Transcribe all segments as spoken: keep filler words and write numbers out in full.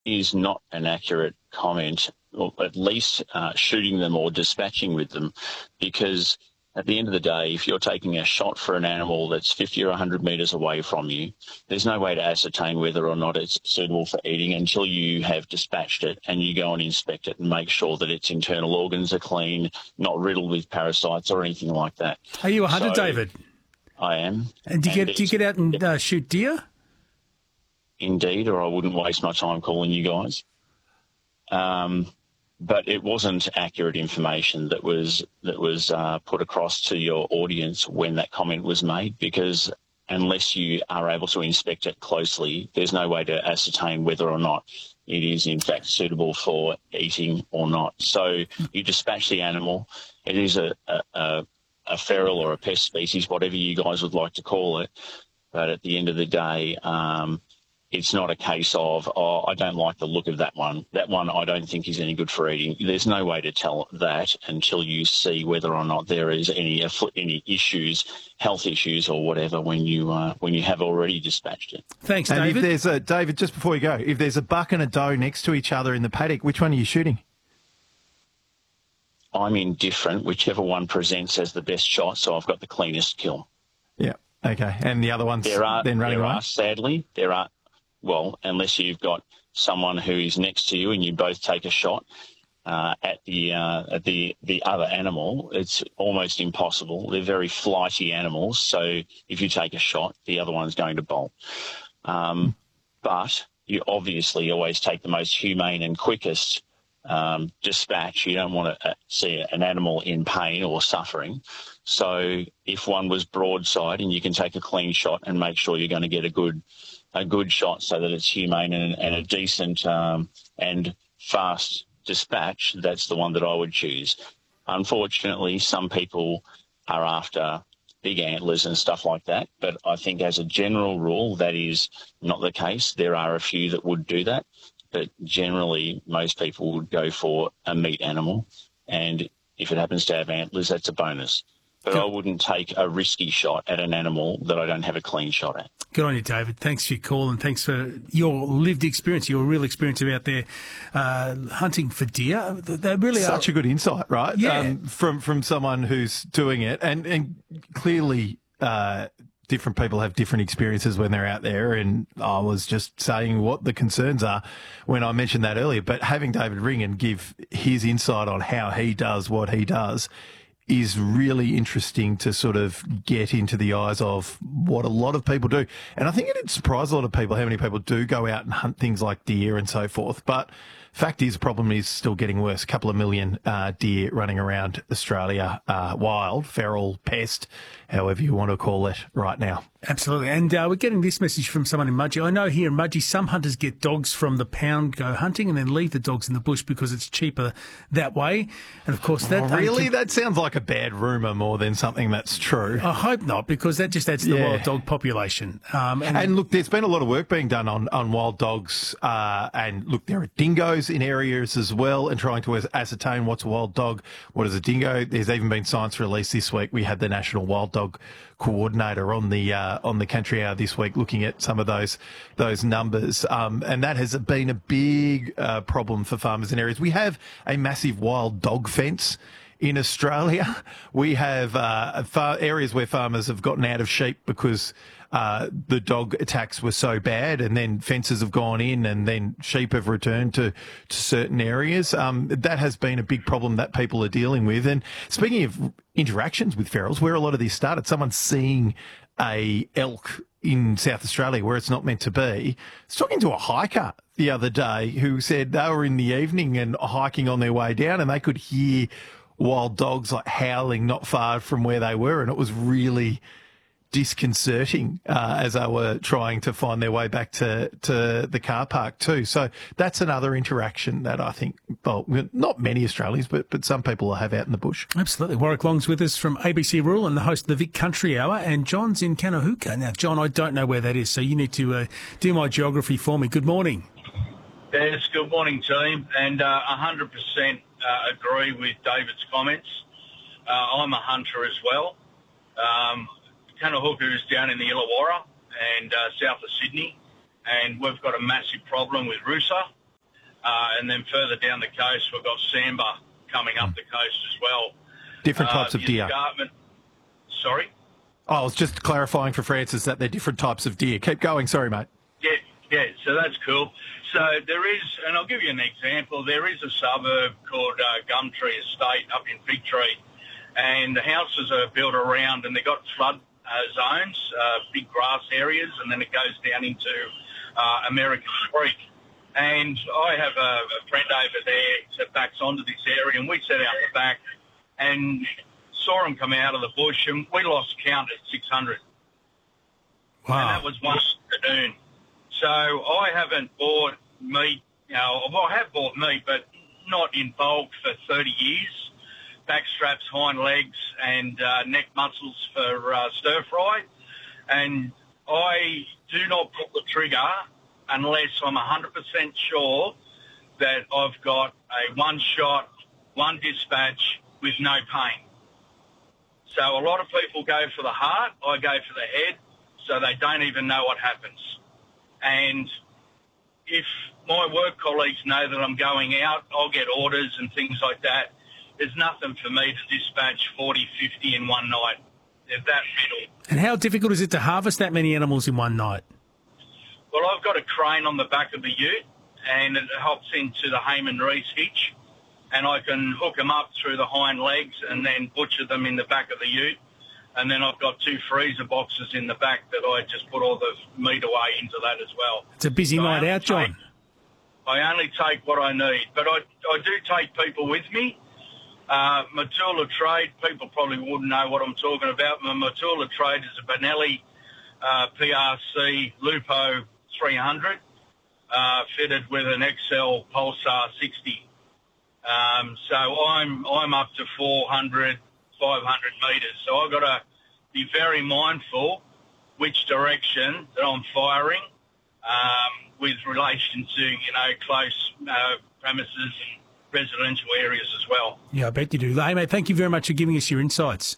is not an accurate comment, or at least uh, shooting them or dispatching with them, because at the end of the day, if you're taking a shot for an animal that's fifty or one hundred metres away from you, there's no way to ascertain whether or not it's suitable for eating until you have dispatched it and you go and inspect it and make sure that its internal organs are clean, not riddled with parasites or anything like that. Are you a hunter, So, David? I am. And do you And get do you it's- get out and uh, shoot deer? Indeed, or I wouldn't waste my time calling you guys. Um, but it wasn't accurate information that was that was uh, put across to your audience when that comment was made, because unless you are able to inspect it closely, there's no way to ascertain whether or not it is in fact suitable for eating or not. So you dispatch the animal. It is a, a, a, a feral or a pest species, whatever you guys would like to call it. But at the end of the day, um, it's not a case of, oh, I don't like the look of that one. That one I don't think is any good for eating. There's no way to tell that until you see whether or not there is any any issues, health issues or whatever, when you uh, when you have already dispatched it. Thanks, And David. if there's a, David, just before you go, if there's a buck and a doe next to each other in the paddock, which one are you shooting? I'm indifferent, whichever one presents as the best shot, so I've got the cleanest kill. Yeah. Okay. And the other one's There are, then running there away? are, sadly, there are, well, unless you've got someone who is next to you and you both take a shot uh, at the uh, at the the other animal, it's almost impossible. They're very flighty animals, so if you take a shot, the other one's going to bolt. Um, but you obviously always take the most humane and quickest um, dispatch. You don't want to see an animal in pain or suffering. So if one was broadside and you can take a clean shot and make sure you're going to get a good a good shot so that it's humane and, and a decent um, and fast dispatch, that's the one that I would choose. Unfortunately, some people are after big antlers and stuff like that, but I think as a general rule, that is not the case. There are a few that would do that, but generally most people would go for a meat animal, and if it happens to have antlers, that's a bonus. But I wouldn't take a risky shot at an animal that I don't have a clean shot at. Good on you, David. Thanks for your call and thanks for your lived experience, your real experience out there uh, hunting for deer. They really Such are. a good insight, right? Yeah. Um, from from someone who's doing it, and and clearly uh, different people have different experiences when they're out there. And I was just saying what the concerns are when I mentioned that earlier. But having David ring and give his insight on how he does what he does is really interesting to sort of get into the eyes of what a lot of people do. And I think it'd surprise a lot of people how many people do go out and hunt things like deer and so forth. But fact is, the problem is still getting worse. A couple of million uh, deer running around Australia, uh, wild, feral, pest, however you want to call it right now. Absolutely. And uh, we're getting this message from someone in Mudgee. I know here in Mudgee, some hunters get dogs from the pound, go hunting, and then leave the dogs in the bush because it's cheaper that way. And, of course, that... Oh, really? That sounds like a bad rumour more than something that's true. I hope not, because that just adds to the Yeah. wild dog population. Um, and, And look, there's been a lot of work being done on, on wild dogs. Uh, and look, there are dingoes in areas as well, and trying to as- ascertain what's a wild dog, what is a dingo. There's even been science released this week. We had the National Wild Dog Coordinator on the uh, on the Country Hour this week looking at some of those those numbers. Um, and that has been a big uh, problem for farmers in areas. We have a massive wild dog fence in Australia. We have uh, far- areas where farmers have gotten out of sheep because uh, the dog attacks were so bad, and then fences have gone in, and then sheep have returned to, to certain areas. Um, that has been a big problem that people are dealing with. And speaking of interactions with ferals, where a lot of this started, someone seeing a elk in South Australia where it's not meant to be. I was talking to a hiker the other day who said they were in the evening and hiking on their way down, and they could hear wild dogs like howling not far from where they were, and it was really disconcerting uh, as they were trying to find their way back to, to the car park too. So that's another interaction that I think, well, not many Australians, but but some people have out in the bush. Absolutely. Warwick Long's with us from A B C Rural and the host of the Vic Country Hour, and John's in Kanahuka. Now, John, I don't know where that is, so you need to uh, do my geography for me. Good morning. Yes, good morning, team, and uh, one hundred percent uh, agree with David's comments. Uh, I'm a hunter as well. Um, Kanahuka is down in the Illawarra and uh, south of Sydney, and we've got a massive problem with rusa. Uh, and then further down the coast, we've got sambar coming up the coast as well. Different types uh, of deer. Escarpment. Sorry? Oh, I was just clarifying for Francis that they're different types of deer. Keep going. Sorry, mate. Yeah, yeah, so that's cool. So there is, and I'll give you an example, there is a suburb called uh, Gumtree Estate up in Fig Tree, and the houses are built around, and they've got flood uh, zones, uh, big grass areas, and then it goes down into uh, American Creek. And I have a, a friend over there that backs onto this area, and we set out the back and saw him come out of the bush, and we lost count at six hundred. Wow. And that was one afternoon. So I haven't bought meat, you know, well, I have bought meat, but not in bulk for thirty years. Back straps, hind legs, and uh, neck muscles for uh, stir fry. And I do not pull the trigger unless I'm one hundred percent sure that I've got a one shot, one dispatch with no pain. So a lot of people go for the heart, I go for the head, so they don't even know what happens. And if my work colleagues know that I'm going out, I'll get orders and things like that. There's nothing for me to dispatch forty, fifty in one night. They're that middle. And how difficult is it to harvest that many animals in one night? Well, I've got a crane on the back of the ute, and it hops into the Heyman Reese hitch, and I can hook them up through the hind legs and then butcher them in the back of the ute. And then I've got two freezer boxes in the back that I just put all the meat away into that as well. It's a busy So night out, John. Take, I only take what I need, but I, I do take people with me. Uh, Matula Trade, people probably wouldn't know what I'm talking about. My Matula Trade is a Benelli uh, P R C Lupo three hundred, uh, fitted with an X L Pulsar sixty. Um, so I'm I'm up to four hundred, five hundred metres. So I've got to be very mindful which direction that I'm firing um, with relation to, you know, close uh, premises and residential areas as well. Yeah, I bet you do. Hey, mate, thank you very much for giving us your insights.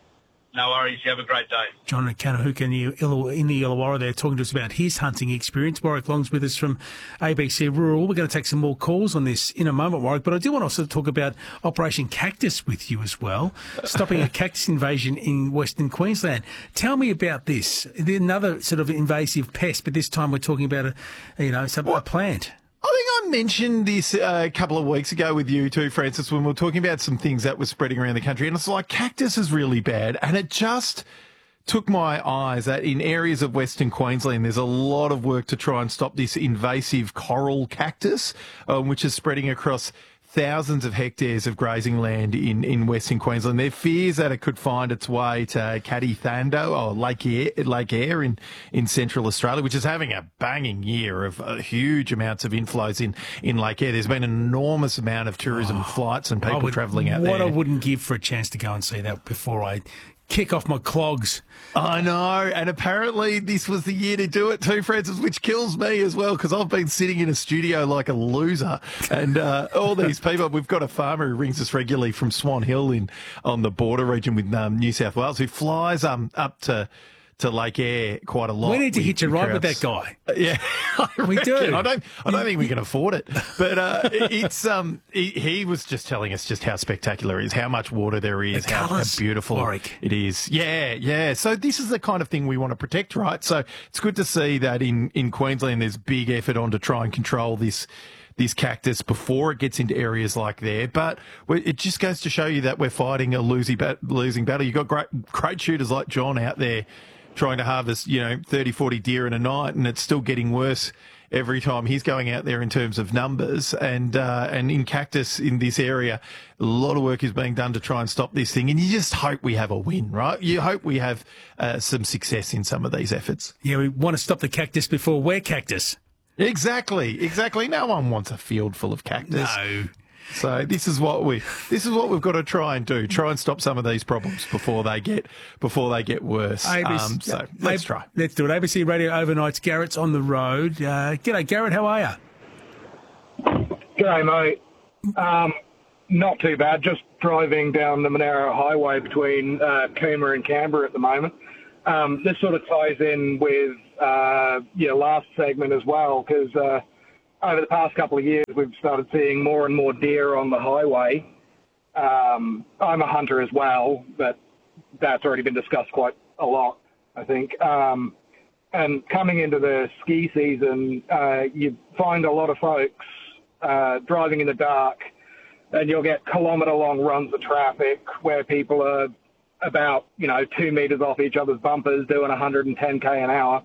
No worries. You have a great day. John Kanahuka in the, Illaw- in the Illawarra there talking to us about his hunting experience. Warwick Long's with us from A B C Rural. We're going to take some more calls on this in a moment, Warwick, but I do want to also talk about Operation Cactus with you as well, stopping a cactus invasion in Western Queensland. Tell me about this. Another sort of invasive pest, but this time we're talking about a, you know, some, a plant. I think I mentioned this uh, a couple of weeks ago with you too, Francis, when we were talking about some things that were spreading around the country. And it's like cactus is really bad. And it just took my eyes that in areas of Western Queensland, there's a lot of work to try and stop this invasive coral cactus, um, which is spreading across thousands of hectares of grazing land in, in Western Queensland. There are fears that it could find its way to Caddy Thando or Lake Eyre, Lake Eyre in, in central Australia, which is having a banging year of uh, huge amounts of inflows in, in Lake Eyre. There's been an enormous amount of tourism oh, flights and people travelling out what there. What I wouldn't give for a chance to go and see that before I kick off my clogs. I know, and apparently this was the year to do it too, Francis, which kills me as well, because I've been sitting in a studio like a loser, and uh, all these people, we've got a farmer who rings us regularly from Swan Hill in on the border region with um, New South Wales, who flies um, up to to Lake Eyre quite a lot. We need to with, hitch a ride with that guy. Uh, yeah, we do. I don't. I don't think we can afford it. But uh, it's um. He, he was just telling us just how spectacular it is, how much water there is, the how, how beautiful Warwick. it is. Yeah, yeah. So this is the kind of thing we want to protect, right? So it's good to see that in in Queensland there's big effort on to try and control this. this cactus before it gets into areas like there. But it just goes to show you that we're fighting a losing, bat- losing battle. You've got great, great shooters like John out there trying to harvest, you know, thirty, forty deer in a night, and it's still getting worse every time he's going out there in terms of numbers. And uh, and in cactus in this area, a lot of work is being done to try and stop this thing. And you just hope we have a win, right? You hope we have uh, some success in some of these efforts. Yeah, we want to stop the cactus before we're cactus. Exactly, exactly. No one wants a field full of cactus. No. So this is what we this is what we've got to try and do. Try and stop some of these problems before they get before they get worse. A B C, um, so let's try. Let's do it. A B C Radio Overnights. Garrett's on the road. Uh, g'day, Garrett. How are you? G'day, mate. Um, not too bad. Just driving down the Monaro Highway between uh, Cooma and Canberra at the moment. Um, this sort of ties in with uh, your last segment as well, because uh, over the past couple of years, we've started seeing more and more deer on the highway. Um, I'm a hunter as well, but that's already been discussed quite a lot, I think. Um, and coming into the ski season, uh, you find a lot of folks uh, driving in the dark, and you'll get kilometre-long runs of traffic where people are about, you know, two metres off each other's bumpers doing one hundred ten k an hour.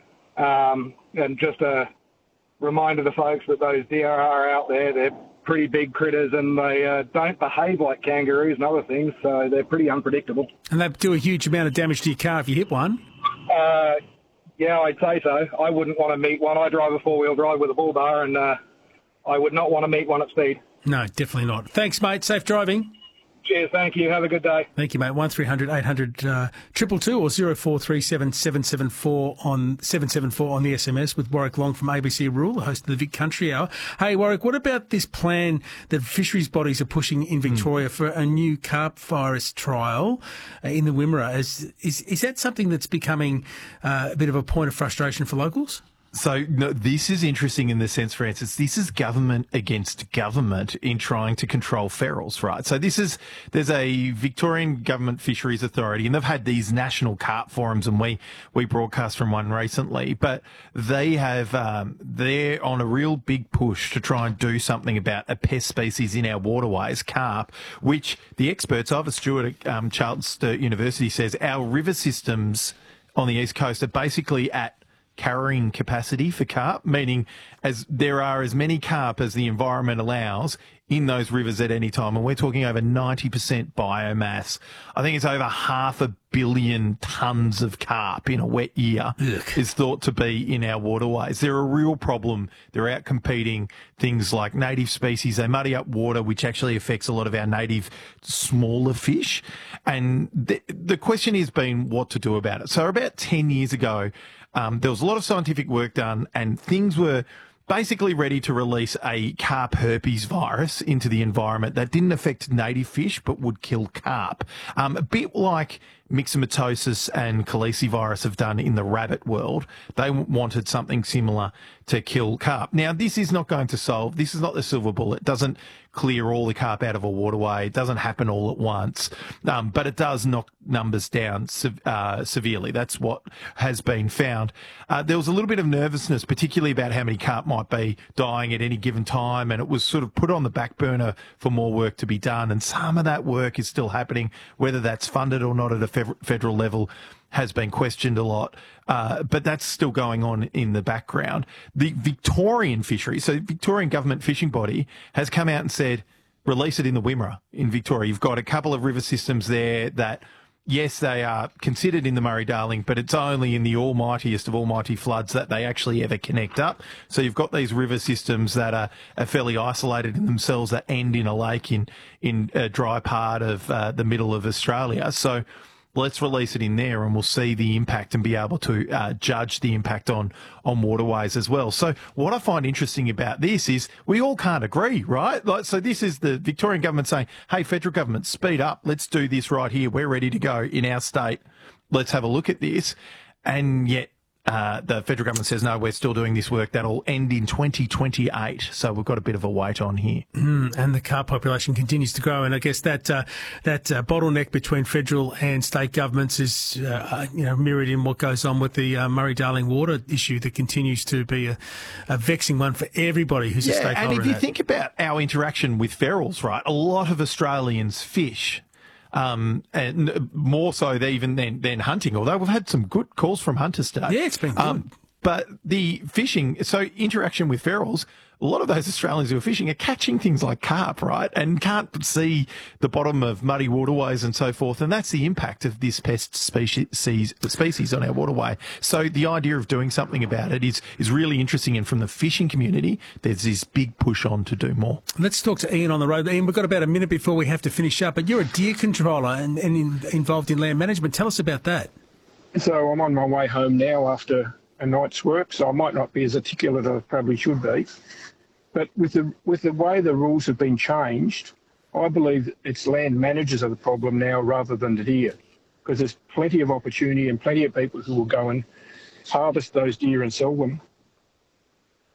Um, and just a reminder to folks that those deer are out there. They're pretty big critters, and they uh, don't behave like kangaroos and other things, so they're pretty unpredictable. And they do a huge amount of damage to your car if you hit one. Uh, yeah, I'd say so. I wouldn't want to meet one. I drive a four-wheel drive with a bull bar, and uh, I would not want to meet one at speed. No, definitely not. Thanks, mate. Safe driving. Cheers, thank you. Have a good day. Thank you, mate. one three hundred eight hundred uh, two two two or zero four three seven seven seven four on seven seven four on the S M S with Warwick Long from A B C Rural, the host of the Vic Country Hour. Hey, Warwick, what about this plan that fisheries bodies are pushing in Victoria mm. for a new carp virus trial uh, in the Wimmera? Is, is, is that something that's becoming uh, a bit of a point of frustration for locals? So no, this is interesting in the sense, Francis, this is government against government in trying to control ferals, right? So this is, there's a Victorian Government Fisheries Authority, and they've had these national carp forums, and we, we broadcast from one recently, but they have, um, they're on a real big push to try and do something about a pest species in our waterways, carp, which the experts, Ivor Stewart at um, Charles Sturt University says our river systems on the East Coast are basically at carrying capacity for carp, meaning as there are as many carp as the environment allows in those rivers at any time. And we're talking over ninety percent biomass. I think it's over half a billion tonnes of carp in a wet year Ugh. is thought to be in our waterways. They're a real problem. They're out competing things like native species. They muddy up water, which actually affects a lot of our native smaller fish. And the, the question has been what to do about it. So about ten years ago, Um, there was a lot of scientific work done, and things were basically ready to release a carp herpes virus into the environment that didn't affect native fish but would kill carp. Um, a bit like myxomatosis and calicivirus have done in the rabbit world. They wanted something similar to kill carp. Now, this is not going to solve, this is not the silver bullet. It doesn't clear all the carp out of a waterway. It doesn't happen all at once, um, but it does knock numbers down uh, severely. That's what has been found. Uh, there was a little bit of nervousness, particularly about how many carp might be dying at any given time, and it was sort of put on the back burner for more work to be done, and some of that work is still happening. Whether that's funded or not at a fe- federal level has been questioned a lot, uh, but that's still going on in the background. The Victorian fishery, so Victorian government fishing body, has come out and said, release it in the Wimmera in Victoria. You've got a couple of river systems there that, yes, they are considered in the Murray-Darling, but it's only in the almightiest of almighty floods that they actually ever connect up. So you've got these river systems that are, are fairly isolated in themselves that end in a lake in, in a dry part of uh, the middle of Australia. So let's release it in there, and we'll see the impact and be able to uh, judge the impact on, on waterways as well. So what I find interesting about this is we all can't agree, right? Like, so this is the Victorian government saying, hey, federal government, speed up. Let's do this right here. We're ready to go in our state. Let's have a look at this. And yet uh, the federal government says, no, we're still doing this work. That'll end in twenty twenty-eight. So we've got a bit of a wait on here. Mm, and the carp population continues to grow. And I guess that uh, that uh, bottleneck between federal and state governments is uh, you know, mirrored in what goes on with the uh, Murray-Darling water issue that continues to be a, a vexing one for everybody who's yeah, a stakeholder. And if you that. think about our interaction with ferals, right, a lot of Australians fish. Um, and more so even than, than hunting, although we've had some good calls from hunters today. Yeah, it's been good. Um, but the fishing, so interaction with ferals, a lot of those Australians who are fishing are catching things like carp, right, and can't see the bottom of muddy waterways and so forth, and that's the impact of this pest species species on our waterway. So the idea of doing something about it is is really interesting, and from the fishing community, there's this big push on to do more. Let's talk to Ian on the road. Ian, we've got about a minute before we have to finish up, but you're a deer controller and, and in, involved in land management. Tell us about that. So I'm on my way home now after a night's work, so I might not be as articulate as I probably should be. But with the with the way the rules have been changed, I believe it's land managers are the problem now rather than the deer, because there's plenty of opportunity and plenty of people who will go and harvest those deer and sell them.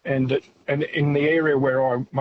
and, and in the area where I